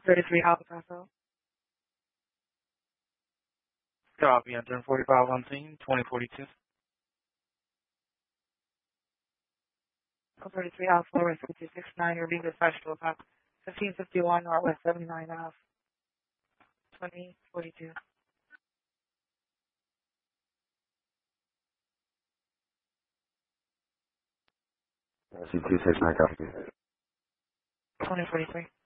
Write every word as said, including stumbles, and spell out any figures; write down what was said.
thirty-three El Paso. Copy, enter forty-five on scene, twenty forty-two. thirty-three Alpha, Rescue two six nine, you're being dispatched to about fifteen fifty-one Northwest seventy-nine Ave, twenty forty-two. C two six nine, copy. twenty forty-three.